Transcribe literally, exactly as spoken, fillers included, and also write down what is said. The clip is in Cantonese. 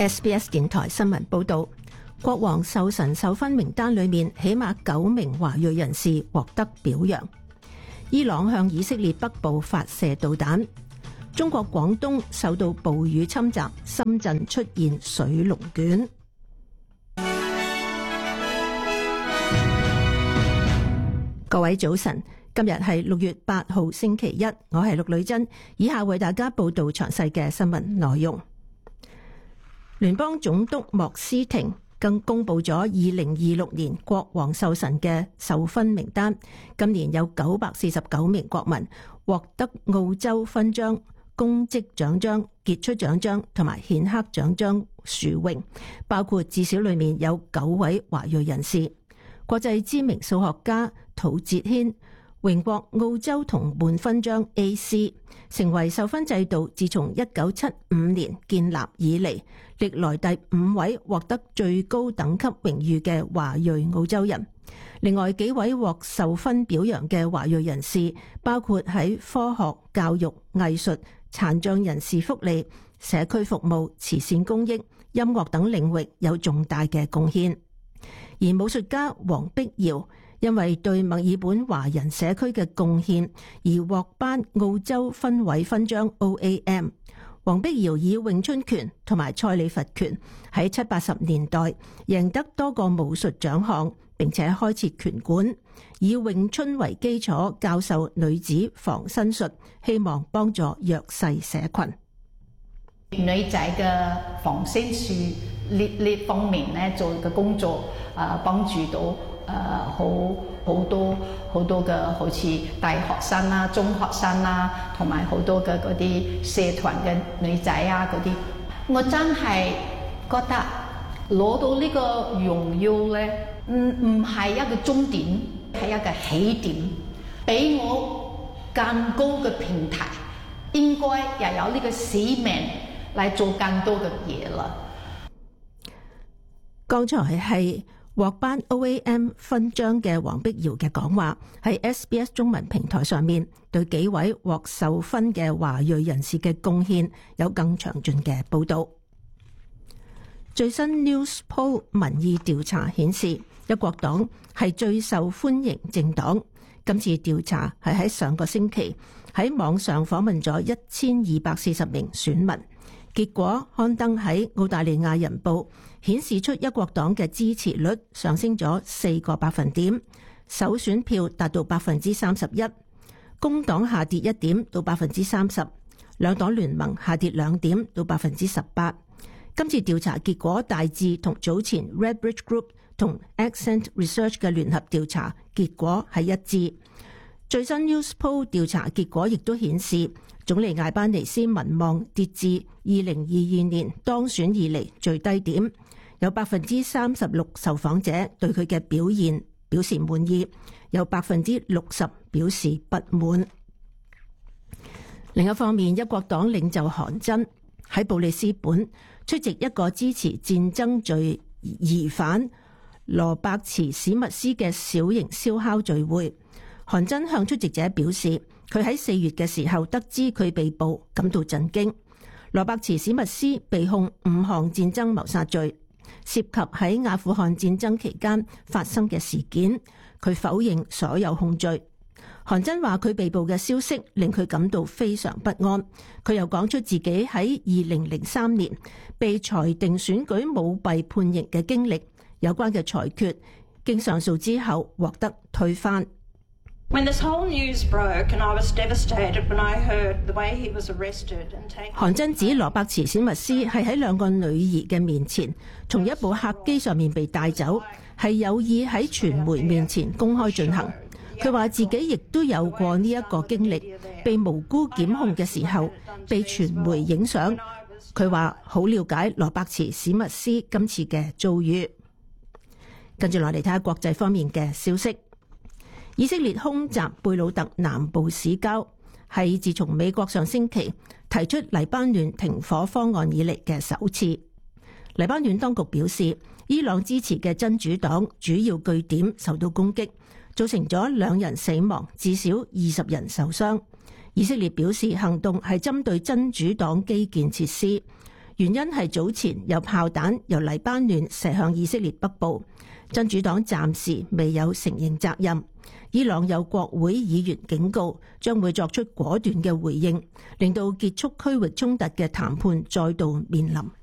S B S 電台新聞報道，國王壽辰授勳名單裏面起碼九名華裔人士獲得表揚。伊朗向以色列北部發射導彈。中國廣東受到暴雨侵襲，深圳出現水龍捲。各位早晨，今日係六月八號星期一，我係陸女珍，以下為大家報道詳細嘅新聞內容。聯邦總督莫斯廷更公布咗二零二六年國王壽辰嘅授勳名單，今年有九百四十九名國民獲得澳洲勳章、功績獎章、傑出獎章同埋顯赫獎章殊榮，包括至少裏面有九位華裔人士。國際知名數學家陶哲軒榮獲澳洲同伴勳章 A C， 成為授勳制度自從一九七五年建立以嚟，歷來第五位獲得最高等級榮譽嘅華裔澳洲人。另外幾位獲授勳表揚嘅華裔人士，包括喺科學、教育、藝術、殘障人士福利、社區服務、慈善公益、音樂等領域有重大嘅貢獻。而武術家黃碧瑤因為對墨爾本華人社區嘅貢獻而獲頒澳洲勳位勳章 O A M。 黃碧瑤以詠春拳同埋蔡李佛拳喺七八十年代贏得多個武術獎項，並且開設拳館，以詠春為基礎教授女子防身術，希望幫助弱勢社群。 女仔嘅防身術呢呢方面咧做嘅工作，誒幫助到誒好好多好多嘅好似大學生啦、中學生啦，同埋好多嘅嗰啲社團嘅女仔啊嗰啲，我真係覺得攞到呢個榮耀咧，唔唔係一個終點，係一個起點，俾我更高嘅平台，應該又有呢個使命嚟做更多嘅嘢啦。 剛才係獲頒 O A M 勳章嘅黃碧瑤嘅講話，喺 S B S 中文平台上面對幾位獲授勳嘅華裔人士嘅貢獻有更詳盡嘅報導。最新 Newspoll 民意調查顯示，一國黨係最受歡迎政黨。今次調查係喺上個星期喺網上訪問咗一千二百四十名選民，結果刊登喺澳大利亞人報，顯示出一國黨嘅支持率上升咗四個百分點，首選票達到百分之三十一，工黨下跌一點到百分之三十，兩黨聯盟下跌兩點到百分之十八。今次調查結果大致同早前 Redbridge Group 同 Accent Research 嘅聯合調查結果係一致。最新 Newspoll 調查結果亦都顯示，總理艾班尼斯民望跌至二零二二年當選以嚟最低點，有百分之三十六受訪者對佢嘅表現表示滿意，有百分之六十表示不滿。另一方面，一國黨領袖韓真喺布里斯本出席一個支持戰爭罪疑犯羅伯茨史密斯嘅小型燒烤聚會。韓真向出席者表示，佢喺四月嘅時候得知佢被捕，感到震驚。羅伯茨史密斯被控五項戰爭謀殺罪，涉及喺阿富汗戰爭期間發生嘅事件，佢否認所有控罪。韓真話佢被捕嘅消息令佢感到非常不安，佢又講出自己喺二零零三年被裁定選舉舞弊判刑嘅經歷，有關嘅裁決經上訴之後獲得推翻。 When this whole news broke, and I was devastated when I heard the way he was arrested and taken. 韓真指羅伯茨史密斯係喺兩個女兒嘅面前，從一部客機上面被帶走，係有意喺傳媒面前公開進行。佢話自己亦都有過呢一個經歷，被無辜檢控嘅時候，被傳媒影相。佢話好了解羅伯茨史密斯今次嘅遭遇。跟住落嚟睇下國際方面嘅消息。以色列空襲貝魯特南部市郊，係自從美國上星期提出黎巴嫩停火方案以嚟嘅首次。黎巴嫩當局表示，伊朗支持嘅真主黨主要據點受到攻擊，造成咗兩人死亡，至少二十人受傷。以色列表示行動係針對真主黨基建設施。 原因係早前有炮彈由黎巴嫩射向以色列北部，真主黨暫時未有承認責任。伊朗有國會議員警告，將會作出果斷嘅回應，令到結束區域衝突嘅談判再度面臨